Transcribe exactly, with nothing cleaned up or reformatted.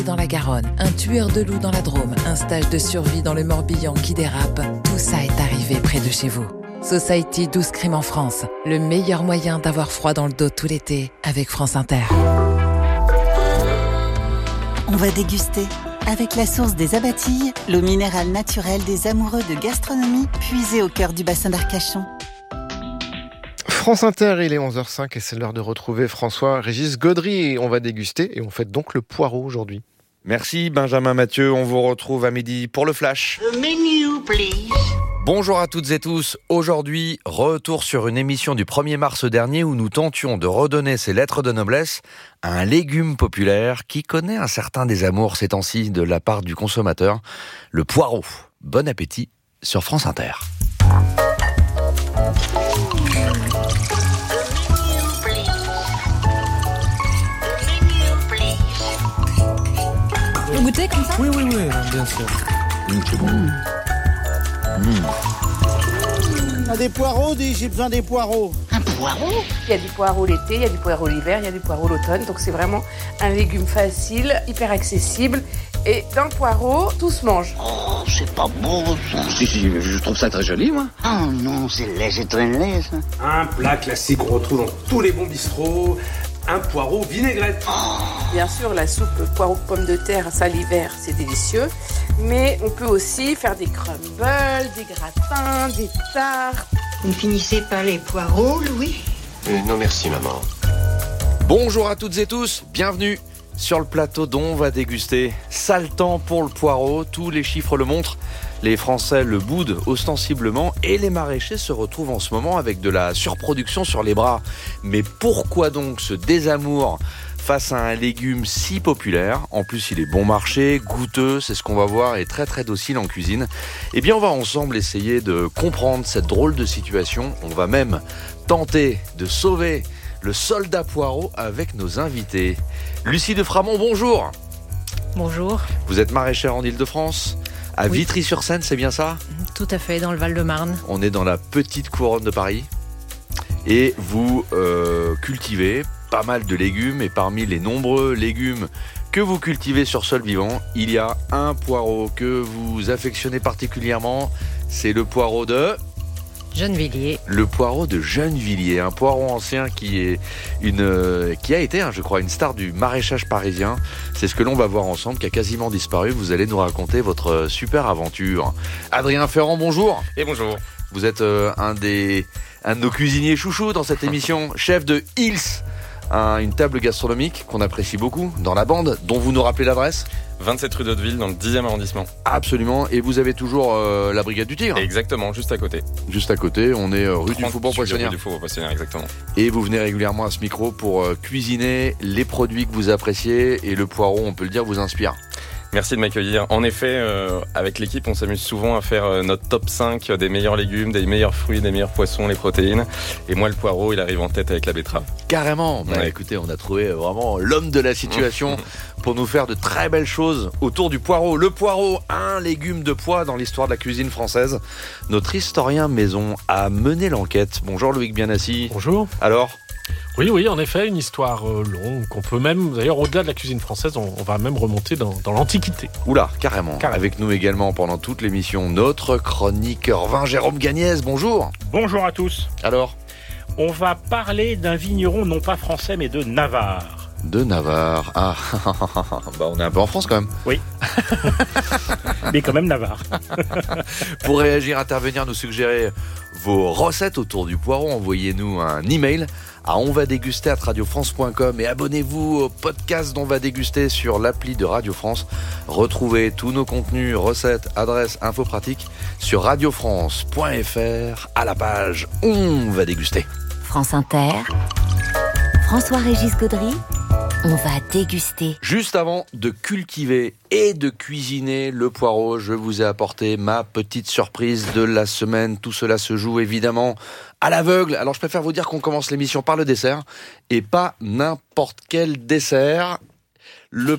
dans la Garonne, un tueur de loups dans la Drôme, un stage de survie dans le Morbihan qui dérape, tout ça est arrivé près de chez vous. Society douze crimes en France, le meilleur moyen d'avoir froid dans le dos tout l'été avec France Inter. On va déguster avec la source des Abatilles, l'eau minérale naturelle des amoureux de gastronomie, puisée au cœur du bassin d'Arcachon. France Inter, il est onze heures cinq et c'est l'heure de retrouver François-Régis Gaudry. On va déguster et on fête donc le poireau aujourd'hui. Merci Benjamin Mathieu, on vous retrouve à midi pour le Flash. The menu, please. Bonjour à toutes et tous. Aujourd'hui, retour sur une émission du premier mars dernier où nous tentions de redonner ses lettres de noblesse à un légume populaire qui connaît un certain désamour ces temps-ci de la part du consommateur, le poireau. Bon appétit sur France Inter. Vous goûtez comme ça ? Oui, oui, oui, bien sûr. Mmh, c'est bon. Mmh. Ah, des poireaux, dis, j'ai besoin des poireaux. Un poireau ? Il y a du poireau l'été, il y a du poireau l'hiver, il y a du poireau l'automne. Donc c'est vraiment un légume facile, hyper accessible. Et dans le poireau, tout se mange. Oh, c'est pas beau ça. Si, si, je trouve ça très joli, moi. Oh non, c'est laid, c'est très laid ça. Un plat classique qu'on retrouve dans tous les bons bistrots. Un poireau vinaigrette. Oh. Bien sûr, la soupe poireau pomme de terre, ça l'hiver, c'est délicieux. Mais on peut aussi faire des crumbles, des gratins, des tartes. Vous ne finissez pas les poireaux, Louis ? euh, Non, merci, maman. Bonjour à toutes et tous, bienvenue sur le plateau dont on va déguster. Sale temps pour le poireau, tous les chiffres le montrent. Les Français le boudent ostensiblement et les maraîchers se retrouvent en ce moment avec de la surproduction sur les bras. Mais pourquoi donc ce désamour face à un légume si populaire? En plus, il est bon marché, goûteux, c'est ce qu'on va voir, et très très docile en cuisine. Eh bien, on va ensemble essayer de comprendre cette drôle de situation. On va même tenter de sauver le soldat poireau avec nos invités. Lucie de Framont, bonjour. Bonjour. Vous êtes maraîchère en Île-de-France, à oui. Vitry-sur-Seine, c'est bien ça? Tout à fait, dans le Val-de-Marne. On est dans la petite couronne de Paris. Et vous euh, cultivez pas mal de légumes. Et parmi les nombreux légumes que vous cultivez sur sol vivant, il y a un poireau que vous affectionnez particulièrement. C'est le poireau de... Gennevilliers. Le poireau de Gennevilliers, un poireau ancien qui est une, euh, qui a été, hein, je crois, une star du maraîchage parisien. C'est ce que l'on va voir ensemble, qui a quasiment disparu. Vous allez nous raconter votre super aventure. Adrien Ferrand, bonjour. Et bonjour. Vous êtes euh, un des, un de nos cuisiniers chouchous dans cette émission, chef de Hills, un, une table gastronomique qu'on apprécie beaucoup dans la bande, dont vous nous rappelez l'adresse. vingt-sept rue d'Hauteville, dans le dixième arrondissement. Absolument, et vous avez toujours euh, la Brigade du Tigre. Exactement, juste à côté. Juste à côté, on est euh, rue du Faubourg-Poissonnière. Rue du Faubourg-Poissonnière, exactement. Et vous venez régulièrement à ce micro pour euh, cuisiner les produits que vous appréciez, et le poireau, on peut le dire, vous inspire. Merci de m'accueillir. En effet, euh, avec l'équipe, on s'amuse souvent à faire euh, notre top cinq des meilleurs légumes, des meilleurs fruits, des meilleurs poissons, les protéines. Et moi, le poireau, il arrive en tête avec la betterave. Carrément. Bah, ouais. Écoutez, on a trouvé vraiment l'homme de la situation pour nous faire de très belles choses autour du poireau. Le poireau, un légume de poids dans l'histoire de la cuisine française. Notre historien maison a mené l'enquête. Bonjour Loïc Bianassi. Bonjour. Alors ? Oui, oui, en effet, une histoire euh, longue, qu'on peut même, d'ailleurs, au-delà de la cuisine française, on, on va même remonter dans, dans l'Antiquité. Oula, carrément. carrément. Avec nous également pendant toute l'émission, notre chroniqueur vin, Jérôme Gagnès, bonjour. Bonjour à tous. Alors ? On va parler d'un vigneron non pas français, mais de Navarre. De Navarre, ah, bah on est un peu en France quand même. Oui, mais quand même Navarre. Pour réagir, intervenir, nous suggérer vos recettes autour du poireau, envoyez-nous un email à onvadéguster arobase radiofrance point com et abonnez-vous au podcast d'On va déguster sur l'appli de Radio France. Retrouvez tous nos contenus, recettes, adresses, infos pratiques sur radiofrance point f r à la page On va déguster. France Inter, François-Régis Gaudry, on va déguster. Juste avant de cultiver et de cuisiner le poireau, je vous ai apporté ma petite surprise de la semaine. Tout cela se joue évidemment à l'aveugle. Alors je préfère vous dire qu'on commence l'émission par le dessert et pas n'importe quel dessert. Le